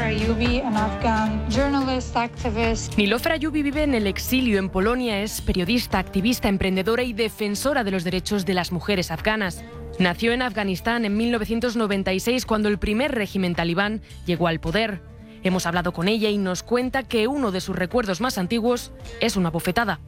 Ayubi, an Afghan journalist, activist. Nilofer Ayubi vive en el exilio en Polonia, es periodista, activista, emprendedora y defensora de los derechos de las mujeres afganas. Nació en Afganistán en 1996 cuando el primer régimen talibán llegó al poder. Hemos hablado con ella y nos cuenta que uno de sus recuerdos más antiguos es una bofetada.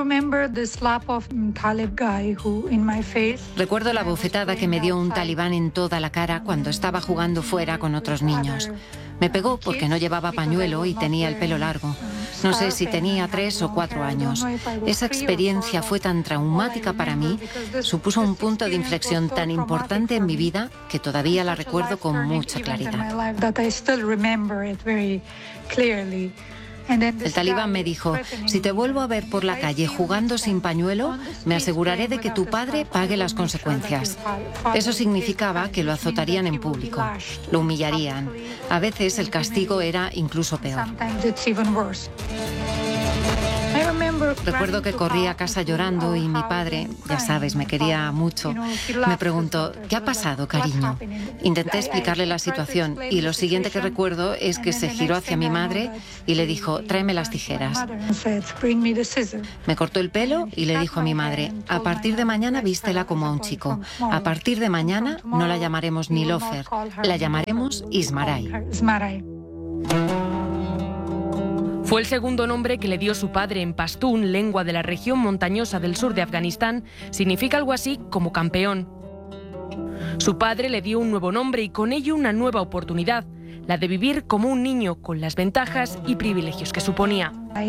Recuerdo la bofetada que me dio un talibán en toda la cara cuando estaba jugando fuera con otros niños. Me pegó porque no llevaba pañuelo y tenía el pelo largo. No sé si tenía 3 o 4 años. Esa experiencia fue tan traumática para mí, supuso un punto de inflexión tan importante en mi vida que todavía la recuerdo con mucha claridad. El talibán me dijo, si te vuelvo a ver por la calle jugando sin pañuelo, me aseguraré de que tu padre pague las consecuencias. Eso significaba que lo azotarían en público, lo humillarían. A veces el castigo era incluso peor. Recuerdo que corrí a casa llorando y mi padre, ya sabes, me quería mucho, me preguntó, ¿qué ha pasado, cariño? Intenté explicarle la situación y lo siguiente que recuerdo es que se giró hacia mi madre y le dijo, tráeme las tijeras. Me cortó el pelo y le dijo a mi madre, a partir de mañana vístela como a un chico. A partir de mañana no la llamaremos Nilofer, la llamaremos Ismaray. Fue el segundo nombre que le dio su padre en pastún, lengua de la región montañosa del sur de Afganistán. Significa algo así como campeón. Su padre le dio un nuevo nombre y con ello una nueva oportunidad, la de vivir como un niño con las ventajas y privilegios que suponía.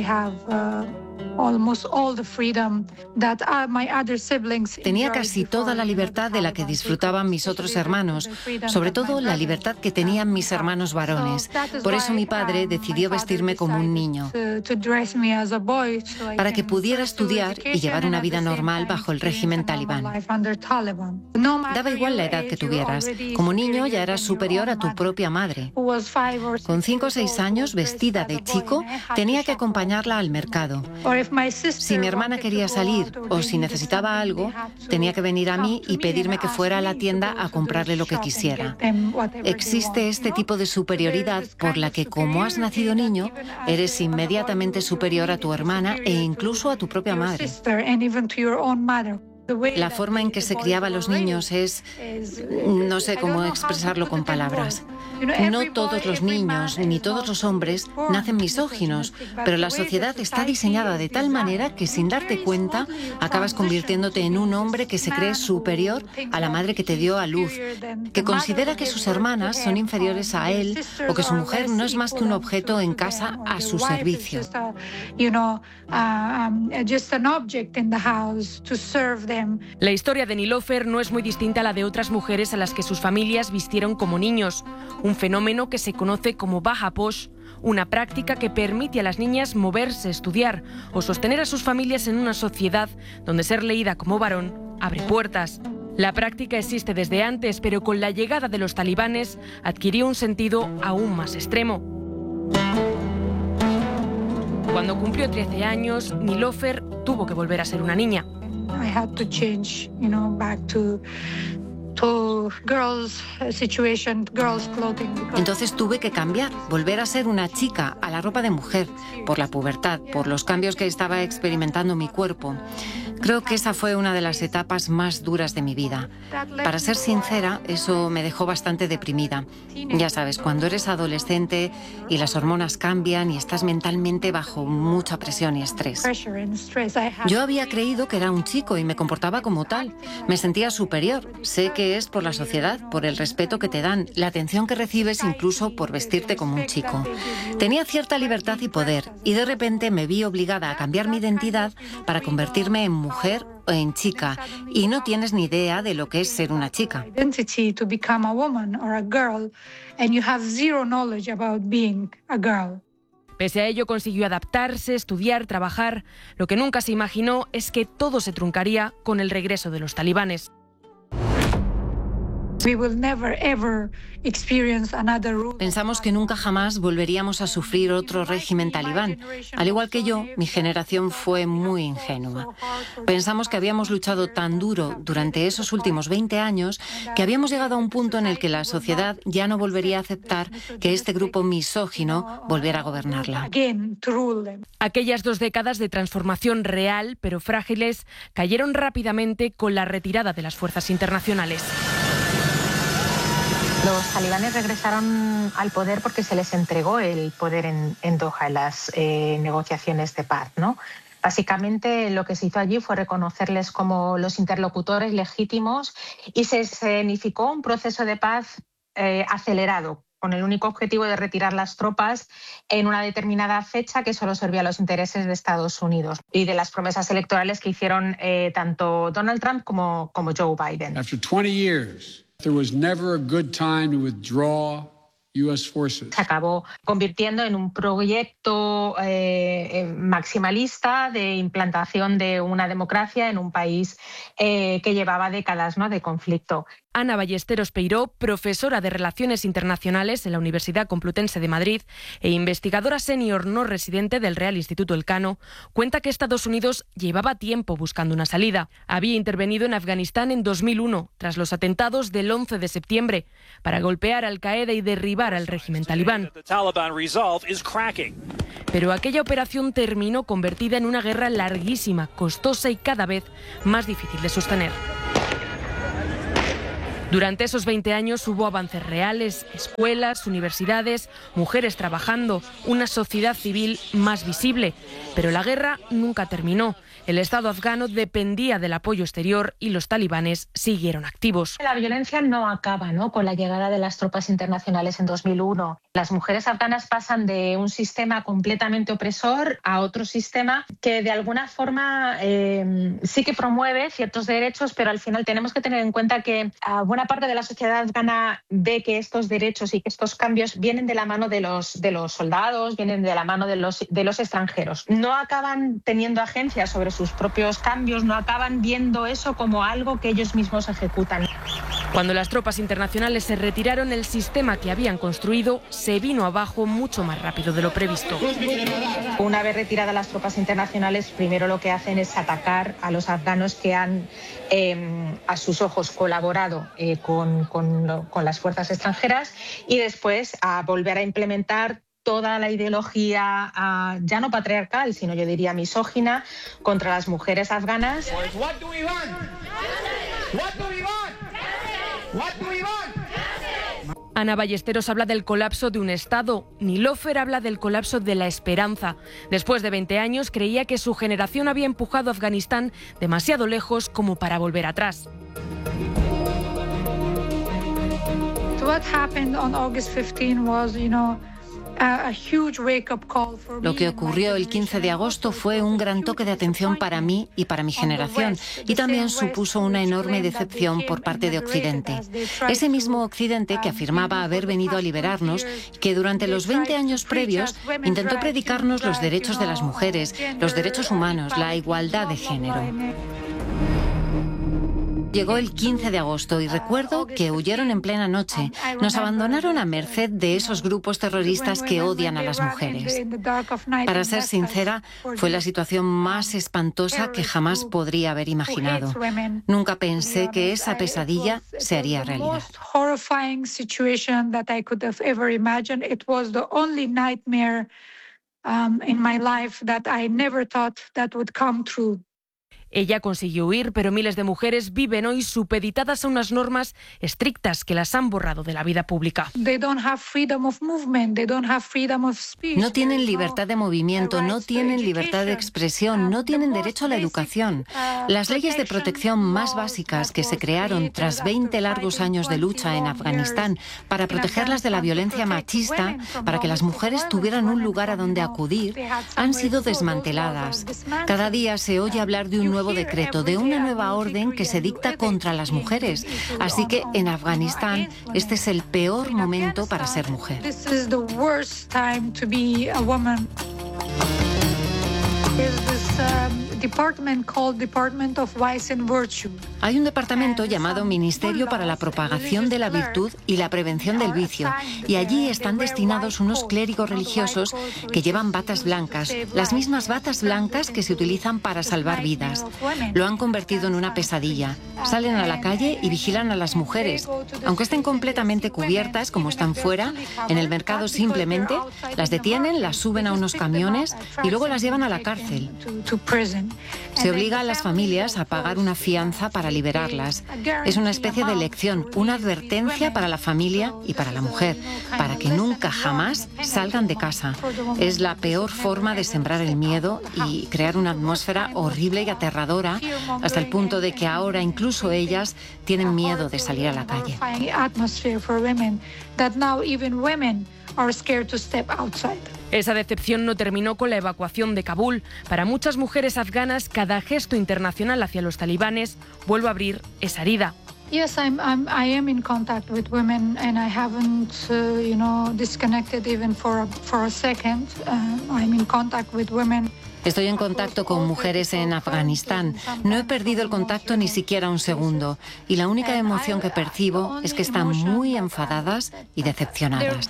Tenía casi toda la libertad de la que disfrutaban mis otros hermanos, sobre todo la libertad que tenían mis hermanos varones. Por eso mi padre decidió vestirme como un niño, para que pudiera estudiar y llevar una vida normal bajo el régimen talibán. Daba igual la edad que tuvieras. Como niño ya eras superior a tu propia madre. Con 5 o 6 años, vestida de chico, tenía que acompañarla al mercado. Si mi hermana quería salir o si necesitaba algo, tenía que venir a mí y pedirme que fuera a la tienda a comprarle lo que quisiera. Existe este tipo de superioridad por la que, como has nacido niño, eres inmediatamente superior a tu hermana e incluso a tu propia madre. La forma en que se criaba a los niños es... no sé cómo expresarlo con palabras. No todos los niños ni todos los hombres nacen misóginos, pero la sociedad está diseñada de tal manera que sin darte cuenta acabas convirtiéndote en un hombre que se cree superior a la madre que te dio a luz, que considera que sus hermanas son inferiores a él o que su mujer no es más que un objeto en casa a su servicio. La historia de Nilofer no es muy distinta a la de otras mujeres a las que sus familias vistieron como niños, un fenómeno que se conoce como Baja Posh, una práctica que permite a las niñas moverse, estudiar o sostener a sus familias en una sociedad donde ser leída como varón abre puertas. La práctica existe desde antes, pero con la llegada de los talibanes adquirió un sentido aún más extremo. Cuando cumplió 13 años, Nilofer tuvo que volver a ser una niña. I had to change, back to girls' situation, girls' clothing. Entonces tuve que cambiar, volver a ser una chica, a la ropa de mujer, por la pubertad, por los cambios que estaba experimentando mi cuerpo. Creo que esa fue una de las etapas más duras de mi vida. Para ser sincera, eso me dejó bastante deprimida. Ya sabes, cuando eres adolescente y las hormonas cambian y estás mentalmente bajo mucha presión y estrés. Yo había creído que era un chico y me comportaba como tal. Me sentía superior. Sé que es por la sociedad, por el respeto que te dan, la atención que recibes incluso por vestirte como un chico. Tenía cierta libertad y poder y de repente me vi obligada a cambiar mi identidad para convertirme en mujer o en chica y no tienes ni idea de lo que es ser una chica. Pese a ello consiguió adaptarse, estudiar, trabajar. Lo que nunca se imaginó es que todo se truncaría con el regreso de los talibanes. Pensamos que nunca jamás volveríamos a sufrir otro régimen talibán. Al igual que yo, mi generación fue muy ingenua. Pensamos que habíamos luchado tan duro durante esos últimos 20 años que habíamos llegado a un punto en el que la sociedad ya no volvería a aceptar que este grupo misógino volviera a gobernarla. Aquellas 2 décadas de transformación real, pero frágiles, cayeron rápidamente con la retirada de las fuerzas internacionales. Los talibanes regresaron al poder porque se les entregó el poder en Doha, en las negociaciones de paz, ¿no? Básicamente lo que se hizo allí fue reconocerles como los interlocutores legítimos y se escenificó un proceso de paz acelerado, con el único objetivo de retirar las tropas en una determinada fecha que solo servía a los intereses de Estados Unidos y de las promesas electorales que hicieron tanto Donald Trump como Joe Biden. After 20 years, there was never a good time to withdraw US forces. Se acabó convirtiendo en un proyecto maximalista de implantación de una democracia en un país que llevaba décadas, ¿no?, de conflicto. Ana Ballesteros Peiró, profesora de Relaciones Internacionales en la Universidad Complutense de Madrid e investigadora senior no residente del Real Instituto Elcano, cuenta que Estados Unidos llevaba tiempo buscando una salida. Había intervenido en Afganistán en 2001, tras los atentados del 11 de septiembre, para golpear a Al-Qaeda y derribar al régimen talibán. Pero aquella operación terminó convertida en una guerra larguísima, costosa y cada vez más difícil de sostener. Durante esos 20 años hubo avances reales, escuelas, universidades, mujeres trabajando, una sociedad civil más visible. Pero la guerra nunca terminó. El Estado afgano dependía del apoyo exterior y los talibanes siguieron activos. La violencia no acaba, ¿no?, con la llegada de las tropas internacionales en 2001. Las mujeres afganas pasan de un sistema completamente opresor a otro sistema que de alguna forma sí que promueve ciertos derechos, pero al final tenemos que tener en cuenta que buena parte de la sociedad afgana ve que estos derechos y que estos cambios vienen de la mano de los soldados, vienen de la mano de los extranjeros. No acaban teniendo agencia sobre sus propios cambios, no acaban viendo eso como algo que ellos mismos ejecutan. Cuando las tropas internacionales se retiraron, el sistema que habían construido se vino abajo mucho más rápido de lo previsto. Una vez retiradas las tropas internacionales, primero lo que hacen es atacar a los afganos que han, a sus ojos, colaborado con las fuerzas extranjeras y después a volver a implementar toda la ideología ya no patriarcal, sino yo diría misógina, contra las mujeres afganas. Ana Ballesteros habla del colapso de un Estado. Nilofer habla del colapso de la esperanza. Después de 20 años creía que su generación había empujado a Afganistán demasiado lejos como para volver atrás. What happened on August 15 was, Lo que ocurrió el 15 de agosto fue un gran toque de atención para mí y para mi generación, y también supuso una enorme decepción por parte de Occidente. Ese mismo Occidente que afirmaba haber venido a liberarnos y que durante los 20 años previos intentó predicarnos los derechos de las mujeres, los derechos humanos, la igualdad de género. Llegó el 15 de agosto y recuerdo que huyeron en plena noche. Nos abandonaron a merced de esos grupos terroristas que odian a las mujeres. Para ser sincera, fue la situación más espantosa que jamás podría haber imaginado. Nunca pensé que esa pesadilla se haría realidad. Ella consiguió huir, pero miles de mujeres viven hoy supeditadas a unas normas estrictas que las han borrado de la vida pública. No tienen libertad de movimiento, no tienen libertad de expresión, no tienen derecho a la educación. Las leyes de protección más básicas que se crearon tras 20 largos años de lucha en Afganistán para protegerlas de la violencia machista, para que las mujeres tuvieran un lugar a donde acudir, han sido desmanteladas. Cada día se oye hablar de un nuevo decreto, de una nueva orden que se dicta contra las mujeres. Así que en Afganistán este es el peor momento para ser mujer. department called Department of Vice and Virtue. Hay un departamento llamado Ministerio para la Propagación de la Virtud y la Prevención del Vicio, y allí están destinados unos clérigos religiosos que llevan batas blancas, las mismas batas blancas que se utilizan para salvar vidas. Lo han convertido en una pesadilla. Salen a la calle y vigilan a las mujeres. Aunque estén completamente cubiertas, como están fuera, en el mercado simplemente las detienen, las suben a unos camiones y luego las llevan a la cárcel. Se obliga a las familias a pagar una fianza para liberarlas. Es una especie de lección, una advertencia para la familia y para la mujer, para que nunca jamás salgan de casa. Es la peor forma de sembrar el miedo y crear una atmósfera horrible y aterradora, hasta el punto de que ahora incluso ellas tienen miedo de salir a la calle. Esa decepción no terminó con la evacuación de Kabul. Para muchas mujeres afganas, cada gesto internacional hacia los talibanes vuelve a abrir esa herida. Yes, I am in contact with women, and I haven't, disconnected even for a second. I'm in contact with women. Estoy en contacto con mujeres en Afganistán. No he perdido el contacto ni siquiera un segundo. Y la única emoción que percibo es que están muy enfadadas y decepcionadas.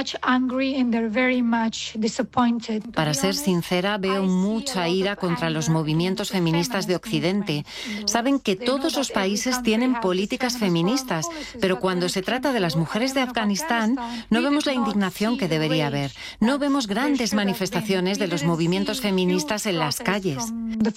Para ser sincera, veo mucha ira contra los movimientos feministas de Occidente. Saben que todos los países tienen políticas feministas, pero cuando se trata de las mujeres de Afganistán, no vemos la indignación que debería haber. No vemos grandes manifestaciones de los movimientos feministas en las calles.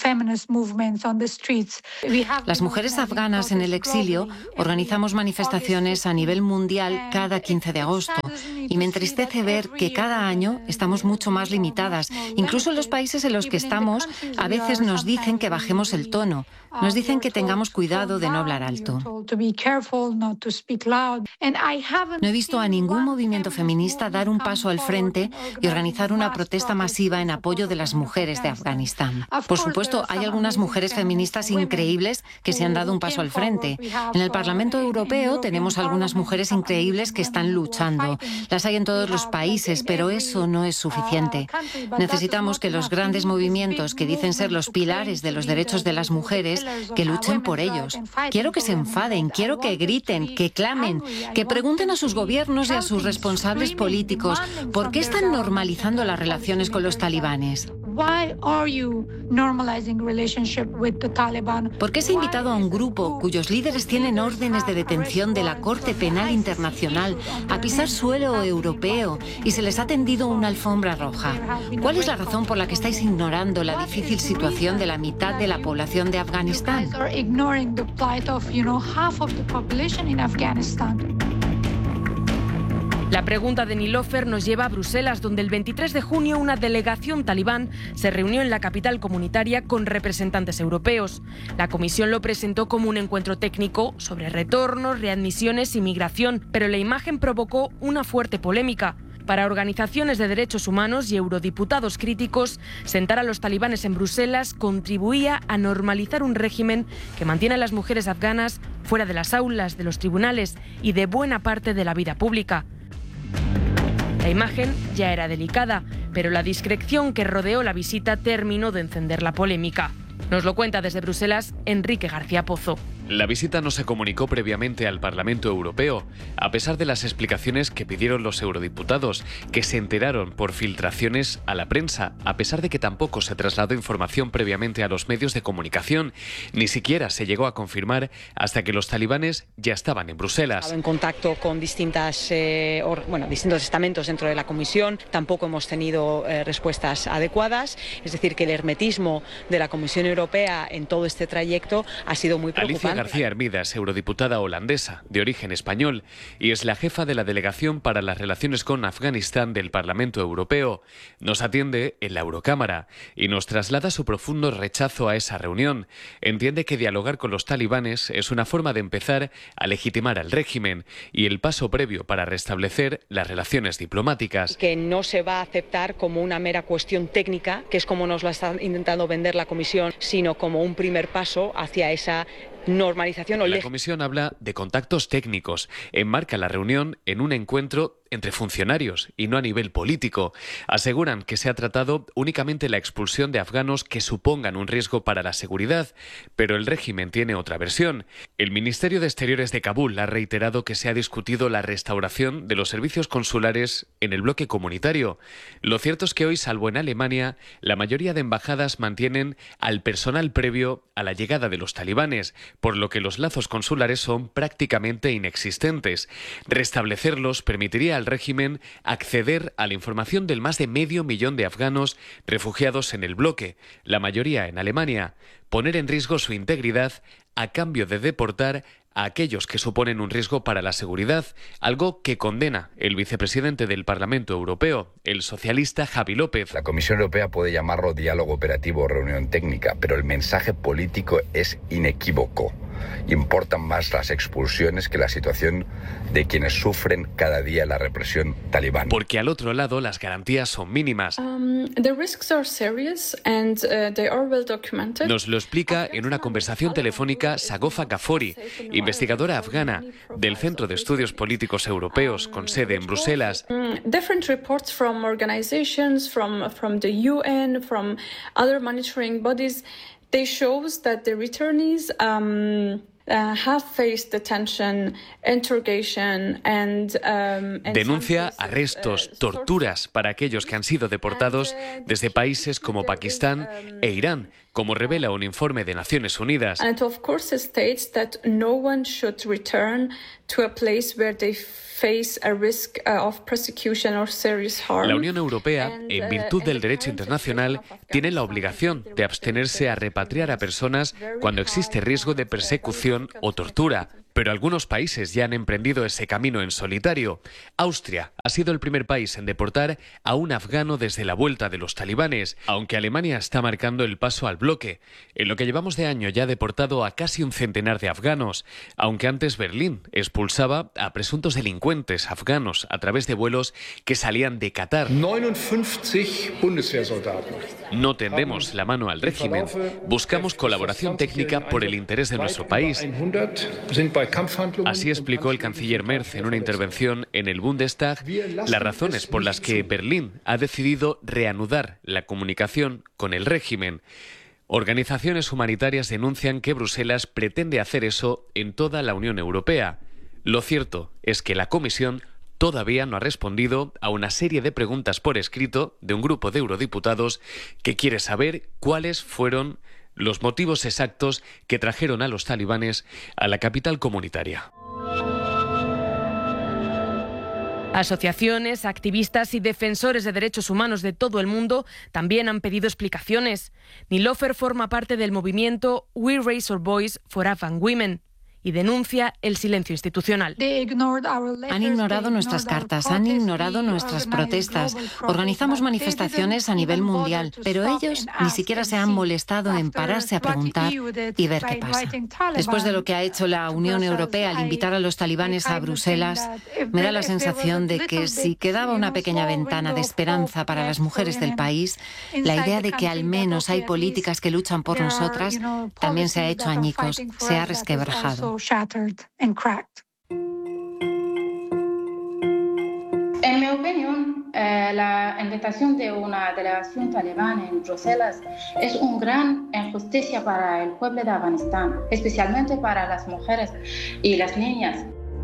Las mujeres afganas en el exilio organizamos manifestaciones a nivel mundial cada 15 de agosto y me entristece ver que cada año estamos mucho más limitadas. Incluso en los países en los que estamos a veces nos dicen que bajemos el tono, nos dicen que tengamos cuidado de no hablar alto. No he visto a ningún movimiento feminista dar un paso al frente y organizar una protesta masiva en apoyo de las mujeres de Afganistán. Por supuesto, hay algunas mujeres feministas increíbles que se han dado un paso al frente. En el Parlamento Europeo tenemos algunas mujeres increíbles que están luchando. Las hay en todos los países, pero eso no es suficiente. Necesitamos que los grandes movimientos que dicen ser los pilares de los derechos de las mujeres, que luchen por ellos. Quiero que se enfaden, quiero que griten, que clamen, que pregunten a sus gobiernos y a sus responsables políticos ¿por qué están normalizando las relaciones con los talibanes? ¿Por qué se ha invitado a un grupo cuyos líderes tienen órdenes de detención de la Corte Penal Internacional a pisar suelo europeo y se les ha tendido una alfombra roja? ¿Cuál es la razón por la que estáis ignorando la difícil situación de la mitad de la población de Afganistán? La pregunta de Nilofer nos lleva a Bruselas, donde el 23 de junio una delegación talibán se reunió en la capital comunitaria con representantes europeos. La comisión lo presentó como un encuentro técnico sobre retornos, readmisiones y migración, pero la imagen provocó una fuerte polémica. Para organizaciones de derechos humanos y eurodiputados críticos, sentar a los talibanes en Bruselas contribuía a normalizar un régimen que mantiene a las mujeres afganas fuera de las aulas, de los tribunales y de buena parte de la vida pública. La imagen ya era delicada, pero la discreción que rodeó la visita terminó de encender la polémica. Nos lo cuenta desde Bruselas Enrique García Pozo. La visita no se comunicó previamente al Parlamento Europeo, a pesar de las explicaciones que pidieron los eurodiputados, que se enteraron por filtraciones a la prensa, a pesar de que tampoco se trasladó información previamente a los medios de comunicación. Ni siquiera se llegó a confirmar hasta que los talibanes ya estaban en Bruselas. En contacto con distintos estamentos dentro de la Comisión, tampoco hemos tenido respuestas adecuadas, es decir, que el hermetismo de la Comisión Europea en todo este trayecto ha sido muy preocupante. Alicia García Hermida, eurodiputada holandesa, de origen español, y es la jefa de la Delegación para las Relaciones con Afganistán del Parlamento Europeo. Nos atiende en la Eurocámara y nos traslada su profundo rechazo a esa reunión. Entiende que dialogar con los talibanes es una forma de empezar a legitimar al régimen y el paso previo para restablecer las relaciones diplomáticas. Que no se va a aceptar como una mera cuestión técnica, que es como nos la está intentando vender la Comisión, sino como un primer paso hacia esa normalización. La Comisión habla de contactos técnicos, enmarca la reunión en un encuentro entre funcionarios y no a nivel político. Aseguran que se ha tratado únicamente la expulsión de afganos que supongan un riesgo para la seguridad, pero el régimen tiene otra versión. El Ministerio de Exteriores de Kabul ha reiterado que se ha discutido la restauración de los servicios consulares en el bloque comunitario. Lo cierto es que hoy, salvo en Alemania, la mayoría de embajadas mantienen al personal previo a la llegada de los talibanes, por lo que los lazos consulares son prácticamente inexistentes. Restablecerlos permitiría al régimen acceder a la información del más de 500.000 de afganos refugiados en el bloque, la mayoría en Alemania, poner en riesgo su integridad a cambio de deportar a aquellos que suponen un riesgo para la seguridad, algo que condena el vicepresidente del Parlamento Europeo, el socialista Javi López. La Comisión Europea puede llamarlo diálogo operativo o reunión técnica, pero el mensaje político es inequívoco. Importan más las expulsiones que la situación de quienes sufren cada día la represión talibán. Porque al otro lado las garantías son mínimas. Nos lo explica en una conversación telefónica Sagofa Ghaffori, investigadora afgana del Centro de Estudios Políticos Europeos con sede en Bruselas. Different reports from organizations, from the UN, from other monitoring bodies, they shows that the returnees have faced detention, interrogation and denuncia arrestos, torturas para aquellos que han sido deportados desde países como Pakistán e Irán, como revela un informe de Naciones Unidas. And it of course states that no one should return to a place where they face a risk of persecution or serious harm. La Unión Europea, en virtud del derecho internacional, tiene la obligación de abstenerse a repatriar a personas cuando existe riesgo de persecución o tortura. Pero algunos países ya han emprendido ese camino en solitario. Austria ha sido el primer país en deportar a un afgano desde la vuelta de los talibanes, aunque Alemania está marcando el paso al bloque. En lo que llevamos de año ya ha deportado a casi un centenar de afganos, aunque antes Berlín expulsaba a presuntos delincuentes afganos a través de vuelos que salían de Qatar. 59 Bundeswehrsoldaten. No tendemos la mano al régimen, buscamos colaboración técnica por el interés de nuestro país. Así explicó el canciller Merz en una intervención en el Bundestag las razones por las que Berlín ha decidido reanudar la comunicación con el régimen. Organizaciones humanitarias denuncian que Bruselas pretende hacer eso en toda la Unión Europea. Lo cierto es que la Comisión todavía no ha respondido a una serie de preguntas por escrito de un grupo de eurodiputados que quiere saber cuáles fueron los motivos exactos que trajeron a los talibanes a la capital comunitaria. Asociaciones, activistas y defensores de derechos humanos de todo el mundo también han pedido explicaciones. Nilofer forma parte del movimiento We Raise Our Voice for Afghan Women y denuncia el silencio institucional. Han ignorado nuestras cartas, han ignorado nuestras protestas. Organizamos manifestaciones a nivel mundial, pero ellos ni siquiera se han molestado en pararse a preguntar y ver qué pasa. Después de lo que ha hecho la Unión Europea al invitar a los talibanes a Bruselas, me da la sensación de que si quedaba una pequeña ventana de esperanza para las mujeres del país, la idea de que al menos hay políticas que luchan por nosotras también se ha hecho añicos, se ha resquebrajado. En mi opinión, la invitación de una delegación talibana en Bruselas es una gran injusticia para el pueblo de Afganistán, especialmente para las mujeres y las niñas.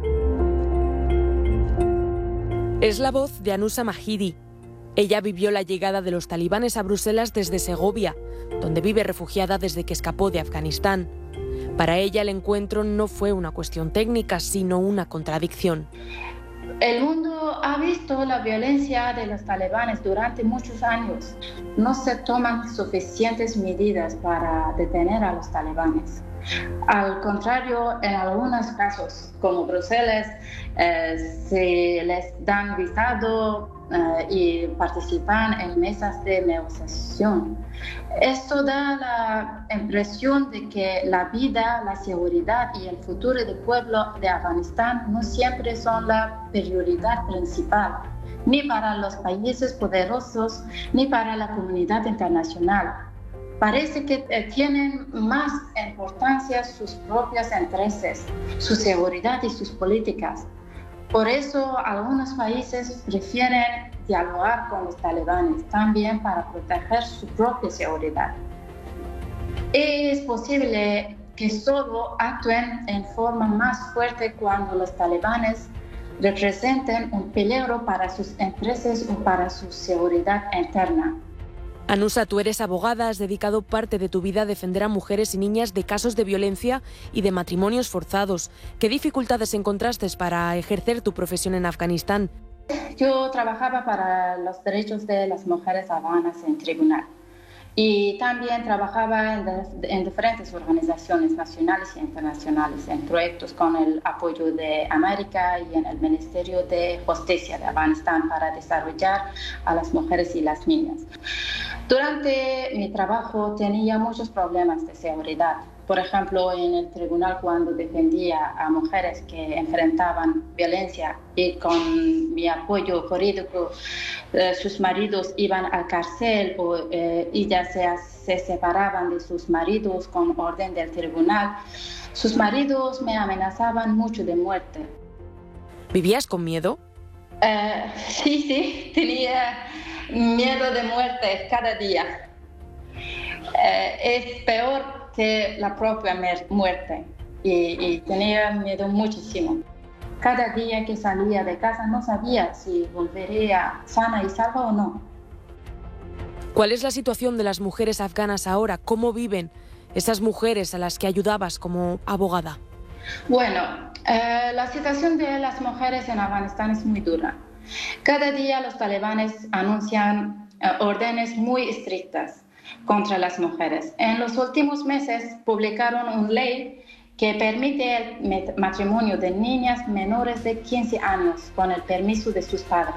Es la voz de Anusa Mahidi. Ella vivió la llegada de los talibanes a Bruselas desde Segovia, donde vive refugiada desde que escapó de Afganistán. Para ella el encuentro no fue una cuestión técnica, sino una contradicción. El mundo ha visto la violencia de los talibanes durante muchos años. No se toman suficientes medidas para detener a los talibanes. Al contrario, en algunos casos, como Bruselas, se les dan visado y participan en mesas de negociación. Esto da la impresión de que la vida, la seguridad y el futuro del pueblo de Afganistán no siempre son la prioridad principal, ni para los países poderosos, ni para la comunidad internacional. Parece que tienen más importancia sus propios intereses, su seguridad y sus políticas. Por eso, algunos países prefieren dialogar con los talibanes también para proteger su propia seguridad. Es posible que solo actúen en forma más fuerte cuando los talibanes representen un peligro para sus intereses o para su seguridad interna. Anusa, tú eres abogada, has dedicado parte de tu vida a defender a mujeres y niñas de casos de violencia y de matrimonios forzados. ¿Qué dificultades encontraste para ejercer tu profesión en Afganistán? Yo trabajaba para los derechos de las mujeres afganas en tribunal y también trabajaba en diferentes organizaciones nacionales e internacionales, en proyectos con el apoyo de América y en el Ministerio de Justicia de Afganistán para desarrollar a las mujeres y las niñas. Durante mi trabajo tenía muchos problemas de seguridad. Por ejemplo, en el tribunal cuando defendía a mujeres que enfrentaban violencia y con mi apoyo jurídico, sus maridos iban a cárcel o ellas se separaban de sus maridos con orden del tribunal. Sus maridos me amenazaban mucho de muerte. ¿Vivías con miedo? Sí, tenía miedo de muerte cada día. Es peor que la propia muerte y tenía miedo muchísimo. Cada día que salía de casa no sabía si volvería sana y salva o no. ¿Cuál es la situación de las mujeres afganas ahora? ¿Cómo viven esas mujeres a las que ayudabas como abogada? Bueno, la situación de las mujeres en Afganistán es muy dura. Cada día los talibanes anuncian órdenes muy estrictas contra las mujeres. En los últimos meses publicaron una ley que permite el matrimonio de niñas menores de 15 años con el permiso de sus padres.